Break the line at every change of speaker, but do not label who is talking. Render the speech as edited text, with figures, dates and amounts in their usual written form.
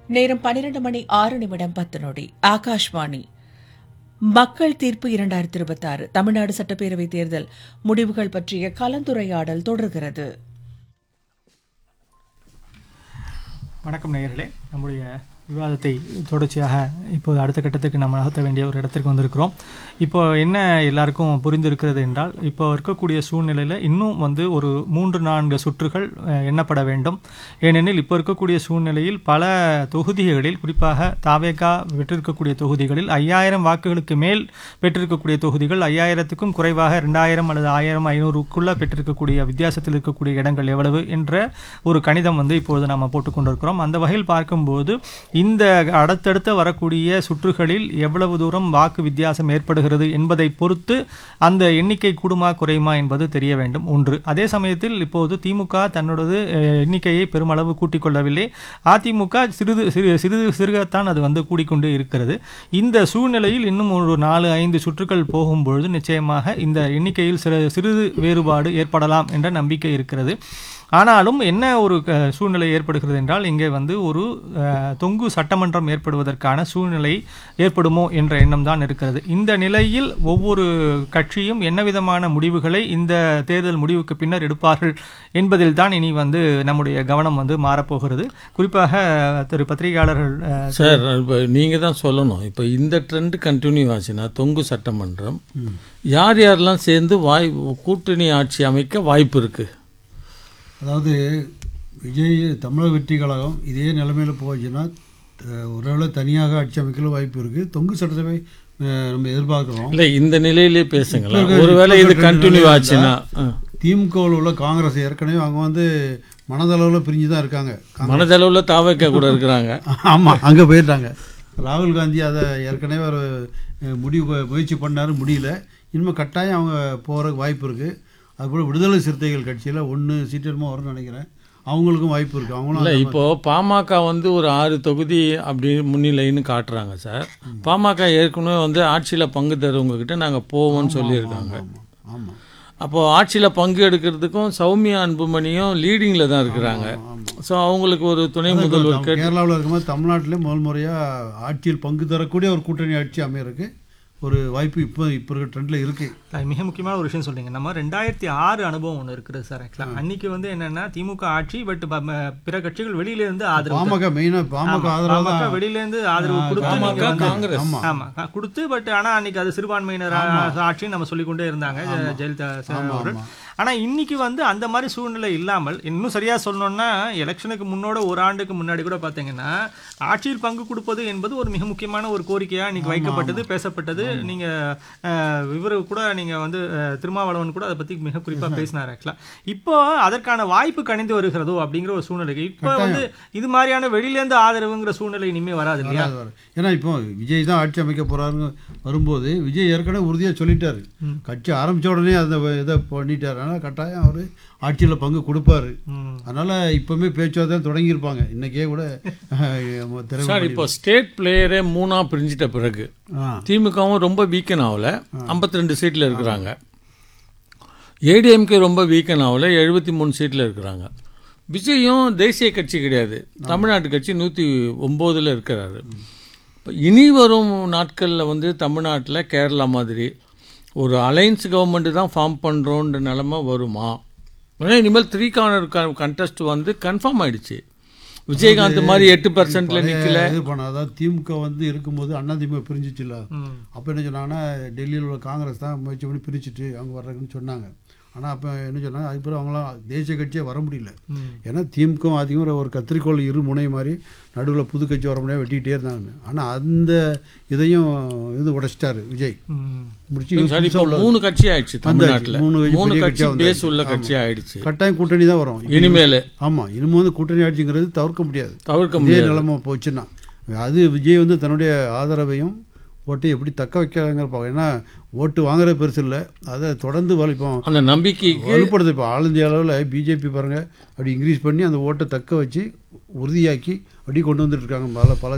நேரம் 12 மணி 6 நிமிடம் 10 நொடி. ஆகாஷ்வாணி. மக்கள் தீர்ப்பு 2026 தமிழ்நாடு சட்டப்பேரவை தேர்தல் முடிவுகள் பற்றிய கலந்துரையாடல் தொடர்கிறது.
வணக்கம் நேயர்களே, நம்முடைய விவாதத்தை தொடர்ச்சியாக இப்போது அடுத்த கட்டத்துக்கு நம்ம நகர்த்த வேண்டிய ஒரு இடத்திற்கு வந்திருக்கிறோம். இப்போ என்ன எல்லாருக்கும் புரிந்திருக்கிறது என்றால், இப்போ இருக்கக்கூடிய சூழ்நிலையில் இன்னும் ஒரு 3-4 சுற்றுகள் எண்ணப்பட வேண்டும். ஏனெனில் இப்போ இருக்கக்கூடிய சூழ்நிலையில் பல தொகுதிகளில், குறிப்பாக தாவேகா பெற்றிருக்கக்கூடிய தொகுதிகளில் 5000 வாக்குகளுக்கு மேல் பெற்றிருக்கக்கூடிய தொகுதிகள், 5000க்கும் குறைவாக 2000 அல்லது 1500க்குள்ளே பெற்றிருக்கக்கூடிய வித்தியாசத்தில் இருக்கக்கூடிய இடங்கள் எவ்வளவு என்ற ஒரு கணிதம் இப்பொழுது நாம் போட்டுக்கொண்டிருக்கிறோம். அந்த வகையில் பார்க்கும்போது இந்த அடுத்தடுத்த வரக்கூடிய சுற்றுகளில் எவ்வளவு தூரம் வாக்கு வித்தியாசம் ஏற்படுகிறது என்பதை பொறுத்து அந்த எண்ணிக்கை கூடுமா குறையுமா என்பது தெரிய வேண்டும். ஒன்று. அதே சமயத்தில் இப்போது திமுக தன்னோடது எண்ணிக்கையை பெருமளவு கூட்டிக் கொள்ளவில்லை. அதிமுக சிறுகத்தான் அது கூடிக்கொண்டு இருக்கிறது. இந்த சூழ்நிலையில் இன்னும் ஒரு 4-5 சுற்றுகள் போகும்பொழுது நிச்சயமாக இந்த எண்ணிக்கையில் சிறிது வேறுபாடு ஏற்படலாம் என்ற நம்பிக்கை இருக்கிறது. ஆனாலும் என்ன ஒரு சூழ்நிலை ஏற்படுகிறது என்றால், இங்கே ஒரு தொங்கு சட்டமன்றம் ஏற்படுவதற்கான சூழ்நிலை ஏற்படுமோ என்ற எண்ணம் தான் இருக்கிறது. இந்த நிலையில் ஒவ்வொரு கட்சியும் என்ன விதமான முடிவுகளை இந்த தேர்தல் முடிவுக்கு பின்னர் எடுப்பார்கள் என்பதில் தான் இனி நம்முடைய கவனம் மாறப்போகிறது. குறிப்பாக திரு பத்திரிகையாளர்கள்
சார், இப்போ நீங்கள் தான் சொல்லணும். இப்போ இந்த ட்ரெண்ட் கண்டினியூ ஆச்சுன்னா தொங்கு சட்டமன்றம் யார் யாரெல்லாம் சேர்ந்து கூட்டணி ஆட்சி அமைக்க வாய்ப்பு இருக்குது?
அதாவது விஜய் தமிழக வெற்றி கழகம் இதே நிலைமையில் போச்சுன்னா ஒருவேளை தனியாக ஆட்சி அமைக்கல வாய்ப்பு இருக்குது. தொங்கு சட்டசபை நம்ம எதிர்பார்க்குறோம்.
இல்லை, இந்த நிலையிலே பேசுங்களா? ஒருவேளை இது கண்டினியூ ஆச்சுன்னா
திமுகவில் உள்ள காங்கிரஸ் ஏற்கனவே அவங்க மனதளவில் பிரிஞ்சு தான் இருக்காங்க.
மனதளவில் தாவேக்கா கூட இருக்கிறாங்க.
ஆமாம், அங்கே போயிட்டாங்க. ராகுல் காந்தி அதை ஏற்கனவே ஒரு முயற்சி பண்ணார், முடியல. இனிமேல் கட்டாயம் அவங்க போகிறதுக்கு வாய்ப்பு இருக்குது. அதுபோல் விடுதலை சிறுத்தைகள் கட்சியில் 1 சீட்டமா வரும்னு நினைக்கிறேன். அவங்களுக்கும் வாய்ப்பு இருக்குது. அவங்களும்
இல்லை, இப்போது பாமக ஒரு 6 தொகுதி அப்படி முன்னிலைன்னு காட்டுறாங்க சார். பாமக ஏற்கனவே ஆட்சியில் பங்கு தருவங்ககிட்ட நாங்கள் போவோம்னு சொல்லியிருக்காங்க.
ஆமாம்.
அப்போது ஆட்சியில் பங்கு எடுக்கிறதுக்கும் சௌமியா அன்புமணியும் லீடிங்கில் தான் இருக்கிறாங்க. ஸோ அவங்களுக்கு ஒரு துணை முதல்வர்
கேரளாவில் இருக்கும்போது தமிழ்நாட்டிலே முதல் முறையாக ஆட்சியில் பங்கு தரக்கூடிய ஒரு கூட்டணி ஆட்சி அமையறதுக்கு ஒரு வாய்ப்பு இப்போ இருக்க ட்ரெண்டில் இருக்குது.
மிக முக்கியமான ஒரு விஷயம் சொல்றீங்க. நம்ம 2006 அனுபவம் ஒன்று இருக்குது சார். ஆக்சுவலாக அன்னைக்கு என்னன்னா திமுக ஆட்சி, பட் பிற கட்சிகள் வெளியிலேருந்து ஆதரவு,
பாமக மெயினாக பாமக ஆதரவு,
வெளியிலேருந்து ஆதரவு கொடுத்து
காங்கிரஸ்
கொடுத்து, பட் ஆனால் அன்னைக்கு அது சிறுபான்மையினர் ஆட்சின்னு நம்ம சொல்லிக்கொண்டே இருந்தாங்க ஜெயலலிதா அவர்கள். ஆனால் இன்னைக்கு அந்த மாதிரி சூழ்நிலை இல்லாமல், இன்னும் சரியாக சொல்லணும்னா எலெக்ஷனுக்கு முன்னோட ஒரு ஆண்டுக்கு முன்னாடி கூட பார்த்தீங்கன்னா ஆட்சியில் பங்கு கொடுப்பது என்பது ஒரு மிக முக்கியமான ஒரு கோரிக்கையாக இன்னைக்கு வைக்கப்பட்டது, பேசப்பட்டது. நீங்கள் இவரு கூட நீங்கள் திருமாவளவன் கூட அதை பற்றி மிக குறிப்பாக பேசினார். ஆக்சுவலாக இப்போ அதற்கான வாய்ப்பு கணிந்து வருகிறதோ அப்படிங்கிற ஒரு சூழ்நிலை. இப்போ இது மாதிரியான வெளியிலேருந்து ஆதரவுங்கிற சூழ்நிலை இனிமேல் வராது இல்லையா?
ஏன்னா இப்போ விஜய் தான் ஆட்சி அமைக்க போகிறாருன்னு வரும்போது விஜய் ஏற்கனவே உறுதியாக சொல்லிட்டாரு. கட்சி ஆரம்பித்த உடனே அந்த இதை பண்ணிட்டாரு. அதனால் கட்டாயம் அவர் ஆட்சியில் பங்கு கொடுப்பாரு. அதனால் இப்போவுமே பேச்சுவார்த்தை தொடங்கியிருப்பாங்க. இன்றைக்கே கூட
சார், இப்போ ஸ்டேட் பிளேயரே 3ஆக பிரிஞ்சிட்ட பிறகு திமுகவும் ரொம்ப வீக்கன் ஆகல, 52 சீட்டில் இருக்கிறாங்க. ஏடிஎம்கே ரொம்ப வீக்கன் ஆகல, 73 சீட்டில் இருக்கிறாங்க. விஜயும் தேசிய கட்சி கிடையாது, தமிழ்நாட்டு கட்சி 109 இருக்கிறாரு. இப்போ இனி வரும் நாட்களில் தமிழ்நாட்டில் கேரளா மாதிரி ஒரு அலையன்ஸ் கவர்மெண்ட்டு தான் ஃபார்ம் பண்ணுறோன்ற நிலமை வருமா? ஏன்னா இனிமேல் 3 கார்னர் கண்டெஸ்ட் கன்ஃபார்ம் ஆகிடுச்சு. விஜயகாந்த் மாதிரி 8% நிற்கல.
இது அதாவது திமுக இருக்கும்போது அதிமுக பிரிஞ்சிச்சுல, அப்போ என்ன சொன்னாங்கன்னா டெல்லியில் உள்ள காங்கிரஸ் தான் முயற்சி பண்ணி பிரிச்சுட்டு அவங்க வர்றதுன்னு சொன்னாங்க. ஆனால் அப்போ என்ன சொன்னாங்க, அதுக்கப்புறம் அவங்களாம் தேசிய கட்சியே வர முடியல. ஏன்னா திமுக அதிகம் ஒரு கத்திரிக்கோள் முனை மாதிரி நடுவில் புது கட்சி வர முடியாது வெட்டிகிட்டே இருந்தாங்க. ஆனால் அந்த இதையும் உடைச்சிட்டாரு விஜய்.
முடிச்சு 3 கட்சி ஆயிடுச்சு தமிழ்நாட்டில். 3 கட்சி பேஸ் உள்ள கட்சி ஆயிடுச்சு.
கட்டாயம் கூட்டணி தான் வரும்
இனிமேல்.
ஆமாம், இனிமேல் கூட்டணி ஆட்சிங்கிறது தவிர்க்க முடியாது. நிலைமை போச்சுன்னா அது விஜய் தன்னுடைய ஆதரவையும் ஓட்டை எப்படி தக்க வைக்கிறாங்க பார்க்க. ஏன்னா ஓட்டு வாங்குற பெருசு இல்லை, அதை தொடர்ந்து வலிப்போம்,
அந்த நம்பிக்கை
வலுப்படுது. இப்போ ஆல் இந்தியா அளவில் பிஜேபி பாருங்கள் அப்படி இன்க்ரீஸ் பண்ணி அந்த ஓட்டை தக்க வச்சு உறுதியாக்கி அப்படி கொண்டு வந்துட்டு இருக்காங்க பல